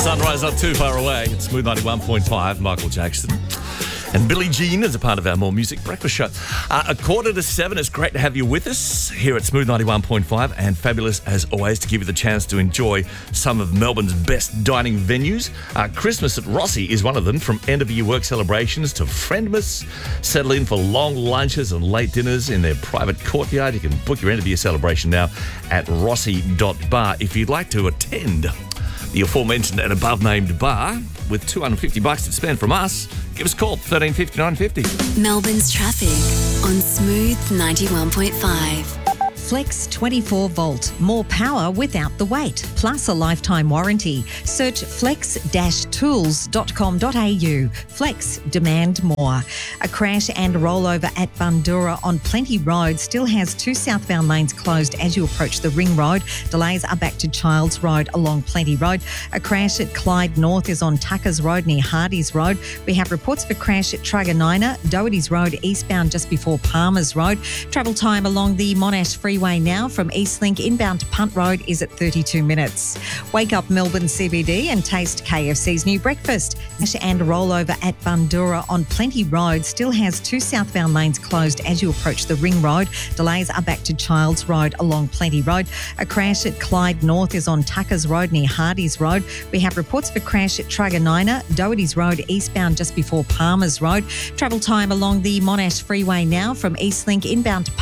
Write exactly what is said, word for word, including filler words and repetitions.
Sunrise not too far away. It's Smooth ninety-one point five, Michael Jackson. And Billie Jean is a part of our More Music Breakfast Show. Uh, a quarter to seven, it's great to have you with us here at Smooth ninety-one point five, and fabulous as always to give you the chance to enjoy some of Melbourne's best dining venues. Uh, Christmas at Rossi is one of them, from end-of-year work celebrations to Friendmas. Settle in for long lunches and late dinners in their private courtyard. You can book your end-of-year celebration now at rossi dot bar. If you'd like to attend the aforementioned and above-named bar with two hundred fifty bucks to spend from us, give us a call, thirteen fifty, nine fifty. Melbourne's traffic on Smooth ninety-one point five. Flex twenty-four volt, more power without the weight, plus a lifetime warranty. Search flex dash tools dot com dot a u. Flex, demand more. A crash and rollover at Bundoora on Plenty Road still has two southbound lanes closed as you approach the Ring Road. Delays are back to Childs Road along Plenty Road. A crash at Clyde North is on Tuckers Road near Hardy's Road. We have reports of a crash at Truganina, Doherty's Road eastbound just before Palmer's Road. Travel time along the Monash Freeway now from Eastlink inbound to Punt Road is at thirty-two minutes. Wake up Melbourne C B D and taste K F C's new breakfast. And rollover at Bundoora on Plenty Road still has two southbound lanes closed as you approach the Ring Road. Delays are back to Childs Road along Plenty Road. A crash at Clyde North is on Tuckers Road near Hardy's Road. We have reports of a crash at Truganina, Doherty's Road eastbound just before Palmer's Road. Travel time along the Monash Freeway now from Eastlink inbound to